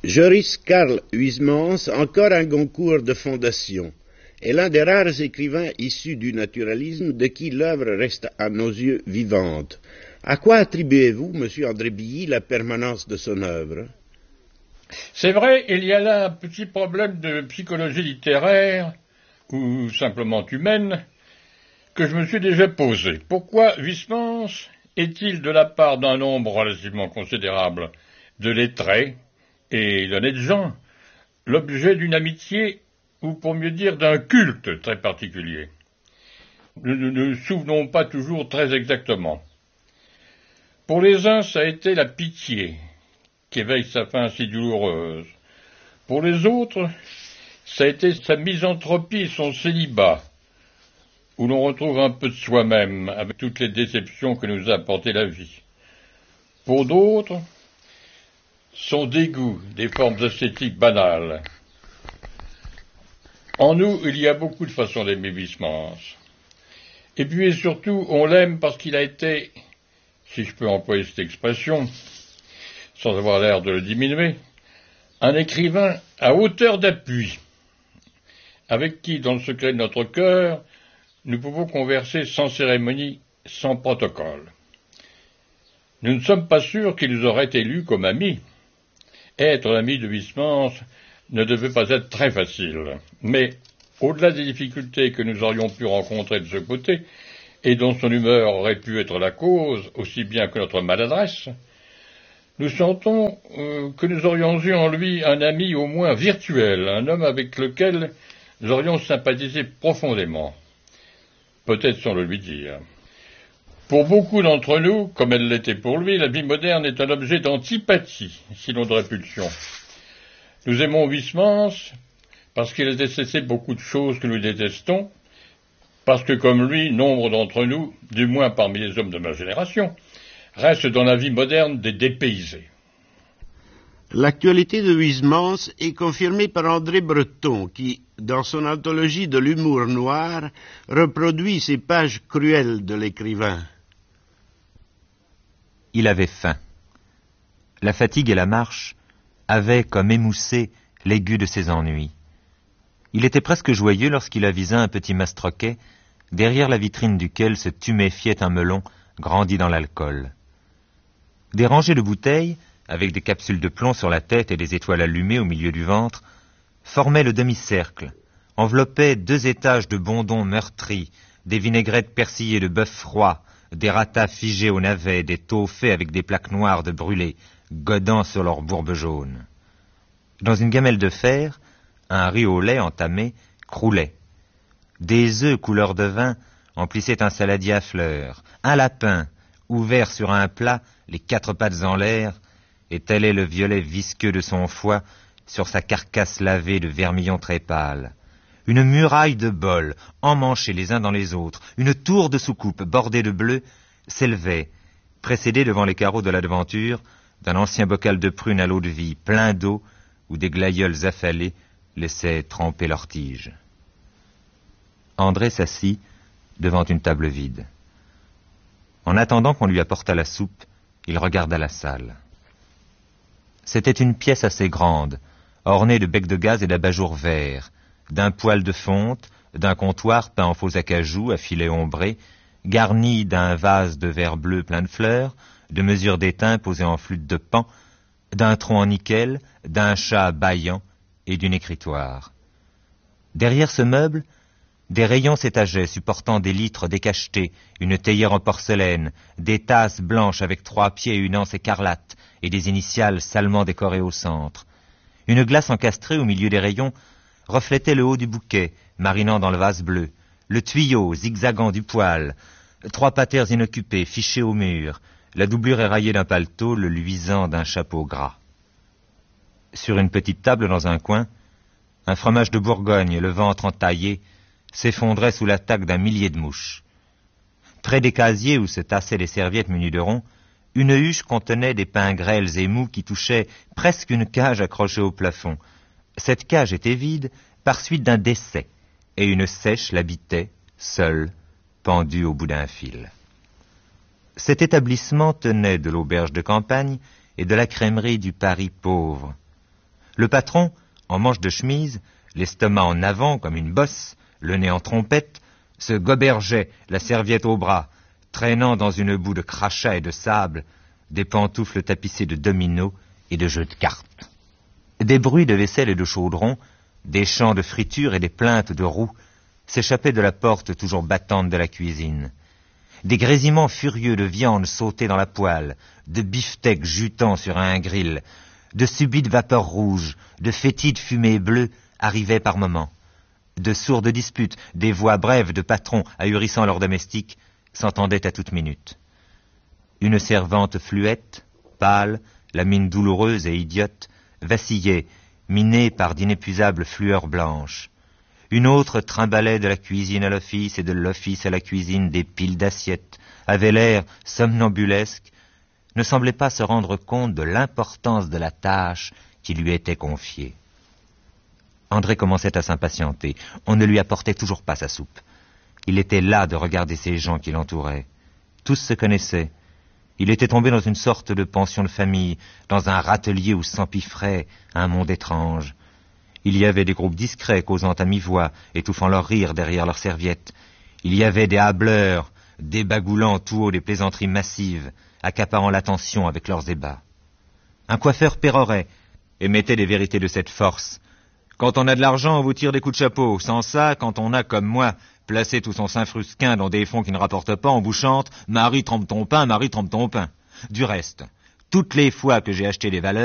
Joris Karl Huysmans, encore un Goncourt de fondation, est l'un des rares écrivains issus du naturalisme de qui l'œuvre reste à nos yeux vivante. À quoi attribuez-vous, monsieur André Billy, la permanence de son œuvre? C'est vrai, il y a là un petit problème de psychologie littéraire, ou simplement humaine, que je me suis déjà posé. Pourquoi Huysmans est-il, de la part d'un nombre relativement considérable de lettrés et d'honnêtes gens, l'objet d'une amitié, ou pour mieux dire d'un culte très particulier? Nous ne nous souvenons pas toujours très exactement. Pour les uns, ça a été la pitié, qui éveille sa fin si douloureuse. Pour les autres, ça a été sa misanthropie, son célibat, où l'on retrouve un peu de soi-même, avec toutes les déceptions que nous a apportées la vie. Pour d'autres, son dégoût des formes esthétiques banales. En nous, il y a beaucoup de façons d'aimer Huysmans. Et puis et surtout, on l'aime parce qu'il a été, si je peux employer cette expression, sans avoir l'air de le diminuer, un écrivain à hauteur d'appui, avec qui, dans le secret de notre cœur, nous pouvons converser sans cérémonie, sans protocole. Nous ne sommes pas sûrs qu'il nous aurait élus comme amis. Être l'ami de Huysmans ne devait pas être très facile, mais au-delà des difficultés que nous aurions pu rencontrer de ce côté, et dont son humeur aurait pu être la cause, aussi bien que notre maladresse, nous sentons que nous aurions eu en lui un ami au moins virtuel, un homme avec lequel nous aurions sympathisé profondément, peut-être sans le lui dire. Pour beaucoup d'entre nous, comme elle l'était pour lui, la vie moderne est un objet d'antipathie, sinon de répulsion. Nous aimons Huysmans parce qu'il a détesté beaucoup de choses que nous détestons, parce que comme lui, nombre d'entre nous, du moins parmi les hommes de ma génération, restent dans la vie moderne des dépaysés. L'actualité de Huysmans est confirmée par André Breton, qui, dans son anthologie de l'humour noir, reproduit ces pages cruelles de l'écrivain. Il avait faim. La fatigue et la marche avaient comme émoussé l'aigu de ses ennuis. Il était presque joyeux lorsqu'il avisa un petit mastroquet, derrière la vitrine duquel se tuméfiait un melon grandi dans l'alcool. Des rangées de bouteilles, avec des capsules de plomb sur la tête et des étoiles allumées au milieu du ventre, formaient le demi-cercle, enveloppaient 2 étages de bondons meurtris, des vinaigrettes persillées de bœuf froid, des ratas figés au navet, des taux faits avec des plaques noires de brûlés, godant sur leurs bourbes jaunes. Dans une gamelle de fer, un riz au lait entamé croulait. Des œufs couleur de vin emplissaient un saladier à fleurs. Un lapin, ouvert sur un plat, les 4 pattes en l'air, étalait le violet visqueux de son foie sur sa carcasse lavée de vermillon très pâle. Une muraille de bols, emmanchés les uns dans les autres, une tour de soucoupe bordée de bleu, s'élevait, précédée devant les carreaux de la devanture d'un ancien bocal de prune à l'eau-de-vie, plein d'eau, où des glaïeuls affalés laissaient tremper leurs tiges. André s'assit devant une table vide. En attendant qu'on lui apportât la soupe, il regarda la salle. C'était une pièce assez grande, ornée de becs de gaz et d'abat-jour verts, d'un poêle de fonte, d'un comptoir peint en faux acajou à filets ombrés, garni d'un vase de verre bleu plein de fleurs, de mesures d'étain posées en flûte de pan, d'un tronc en nickel, d'un chat bâillant et d'une écritoire. Derrière ce meuble, des rayons s'étageaient supportant des litres décachetés, une théière en porcelaine, des tasses blanches avec 3 pieds et une anse écarlate et des initiales salement décorées au centre. Une glace encastrée au milieu des rayons reflétait le haut du bouquet, marinant dans le vase bleu, le tuyau zigzagant du poêle, 3 patères inoccupées fichées au mur, la doublure éraillée d'un paletot, le luisant d'un chapeau gras. Sur une petite table dans un coin, un fromage de Bourgogne, le ventre entaillé, s'effondrait sous l'attaque d'un millier de mouches. Près des casiers où se tassaient les serviettes munies de ronds, une huche contenait des pains grêles et mous qui touchaient presque une cage accrochée au plafond. Cette cage était vide par suite d'un décès, et une seiche l'habitait, seule, pendue au bout d'un fil. Cet établissement tenait de l'auberge de campagne et de la crèmerie du Paris pauvre. Le patron, en manche de chemise, l'estomac en avant comme une bosse, le nez en trompette, se gobergeait, la serviette au bras, traînant dans une boue de crachats et de sable des pantoufles tapissées de dominos et de jeux de cartes. Des bruits de vaisselle et de chaudron, des chants de friture et des plaintes de roues s'échappaient de la porte toujours battante de la cuisine. Des grésillements furieux de viande sautée dans la poêle, de beefsteaks jutant sur un grill, de subites vapeurs rouges, de fétides fumées bleues arrivaient par moments. De sourdes disputes, des voix brèves de patrons ahurissant leurs domestiques s'entendaient à toute minute. Une servante fluette, pâle, la mine douloureuse et idiote, vacillait, minée par d'inépuisables flueurs blanches. Une autre trimbalait de la cuisine à l'office et de l'office à la cuisine des piles d'assiettes, avait l'air somnambulesque, ne semblait pas se rendre compte de l'importance de la tâche qui lui était confiée. André commençait à s'impatienter. On ne lui apportait toujours pas sa soupe. Il était las de regarder ces gens qui l'entouraient. Tous se connaissaient. Il était tombé dans une sorte de pension de famille, dans un râtelier où s'empiffrait un monde étrange. Il y avait des groupes discrets causant à mi-voix, étouffant leur rire derrière leurs serviettes. Il y avait des hâbleurs, débagoulant tout haut des plaisanteries massives, accaparant l'attention avec leurs ébats. Un coiffeur pérorait et mettait des vérités de cette force. Quand on a de l'argent, on vous tire des coups de chapeau. Sans ça, quand on a, comme moi, placé tout son Saint-Frusquin dans des fonds qui ne rapportent pas, on vous chante « Marie, trempe ton pain, Marie, trempe ton pain ». Du reste, toutes les fois que j'ai acheté des valeurs,